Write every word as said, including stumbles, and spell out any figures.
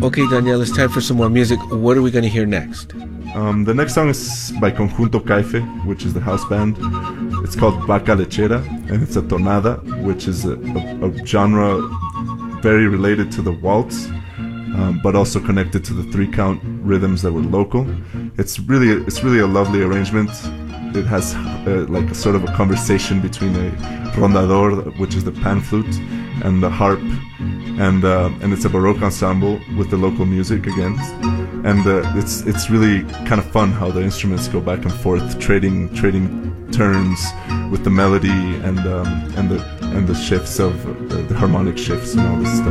Okay, Daniel, it's time for some more music. What are we going to hear next? Um, the next song is by Conjunto Caife, which is the house band. It's called Vaca Lechera, and it's a tonada, which is a, a, a genre very related to the waltz, um, but also connected to the three-count rhythms that were local. It's really, it's really a lovely arrangement. It has uh, like a sort of a conversation between a rondador, which is the pan flute, and the harp, and uh, and it's a Baroque ensemble with the local music again, and uh, it's it's really kind of fun how the instruments go back and forth, trading trading turns with the melody and um, and the and the shifts of uh, the harmonic shifts and all this stuff.